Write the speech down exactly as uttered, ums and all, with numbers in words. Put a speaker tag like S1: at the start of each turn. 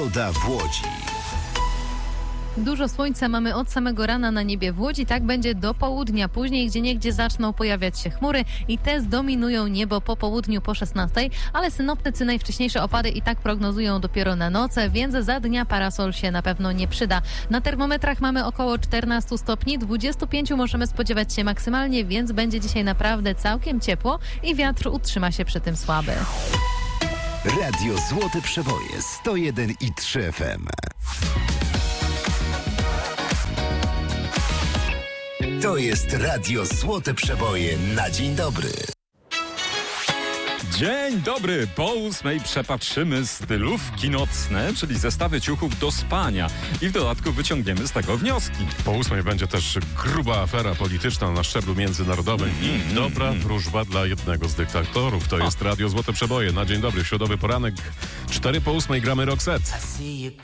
S1: Pogoda w Łodzi.
S2: Dużo słońca mamy od samego rana na niebie w Łodzi, tak będzie do południa. Później gdzieniegdzie zaczną pojawiać się chmury i te zdominują niebo po południu po szesnastej, ale synoptycy najwcześniejsze opady i tak prognozują dopiero na noce, więc za dnia parasol się na pewno nie przyda. Na termometrach mamy około czternaście stopni, dwadzieścia pięć możemy spodziewać się maksymalnie, więc będzie dzisiaj naprawdę całkiem ciepło i wiatr utrzyma się przy tym słaby.
S1: Radio Złote Przeboje sto jeden i trzy F M. To jest Radio Złote Przeboje na dzień dobry.
S3: Dzień dobry, po ósmej przepatrzymy stylówki nocne, czyli zestawy ciuchów do spania i w dodatku wyciągniemy z tego wnioski.
S4: Po ósmej będzie też gruba afera polityczna na szczeblu międzynarodowym mm, i dobra mm, wróżba mm. dla jednego z dyktatorów. To o. jest Radio Złote Przeboje na dzień dobry, środowy poranek, cztery po ósmej gramy Roxette.